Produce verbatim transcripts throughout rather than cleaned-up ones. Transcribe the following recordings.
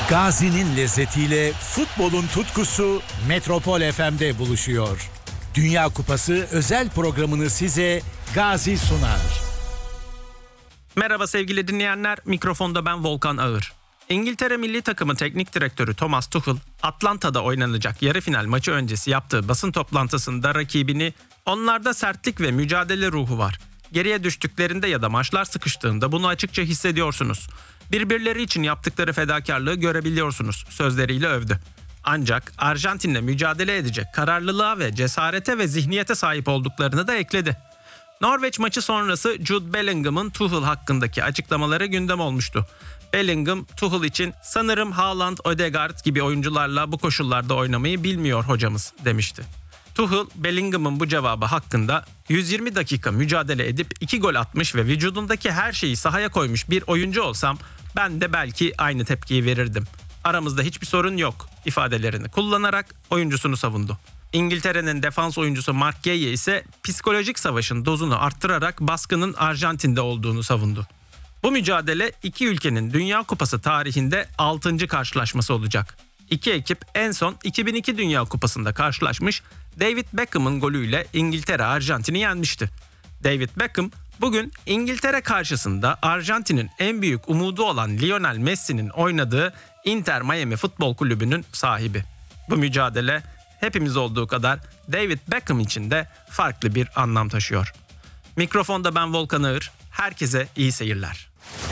Gazi'nin lezzetiyle futbolun tutkusu Metropol F M'de buluşuyor. Dünya Kupası özel programını size Gazi sunar. Merhaba sevgili dinleyenler, mikrofonda ben Volkan Ağır. İngiltere milli takımı teknik direktörü Thomas Tuchel, Atlanta'da oynanacak yarı final maçı öncesi yaptığı basın toplantısında rakibini "Onlarda sertlik ve mücadele ruhu var. Geriye düştüklerinde ya da maçlar sıkıştığında bunu açıkça hissediyorsunuz. Birbirleri için yaptıkları fedakarlığı görebiliyorsunuz" sözleriyle övdü. Ancak Arjantin'le mücadele edecek kararlılığa ve cesarete ve zihniyete sahip olduklarını da ekledi. Norveç maçı sonrası Jude Bellingham'ın Tuchel hakkındaki açıklamaları gündem olmuştu. Bellingham, Tuchel için "Sanırım Haaland, Ødegaard gibi oyuncularla bu koşullarda oynamayı bilmiyor hocamız" demişti. Tuchel, Bellingham'ın bu cevabı hakkında "yüz yirmi dakika mücadele edip iki gol atmış ve vücudundaki her şeyi sahaya koymuş bir oyuncu olsam ben de belki aynı tepkiyi verirdim. Aramızda hiçbir sorun yok" ifadelerini kullanarak oyuncusunu savundu. İngiltere'nin defans oyuncusu Mark Guehi ise psikolojik savaşın dozunu arttırarak baskının Arjantin'de olduğunu savundu. Bu mücadele iki ülkenin Dünya Kupası tarihinde altıncı karşılaşması olacak. İki ekip en son iki bin iki Dünya Kupası'nda karşılaşmış, David Beckham'ın golüyle İngiltere Arjantin'i yenmişti. David Beckham bugün İngiltere karşısında Arjantin'in en büyük umudu olan Lionel Messi'nin oynadığı Inter Miami Futbol Kulübü'nün sahibi. Bu mücadele hepimiz olduğu kadar David Beckham için de farklı bir anlam taşıyor. Mikrofonda ben Volkan Ağır, herkese iyi seyirler.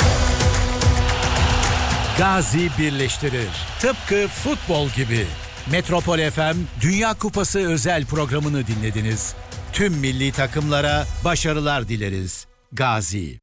Gazi birleştirir. Tıpkı futbol gibi. Metropol F M Dünya Kupası özel programını dinlediniz. Tüm milli takımlara başarılar dileriz. Gazi.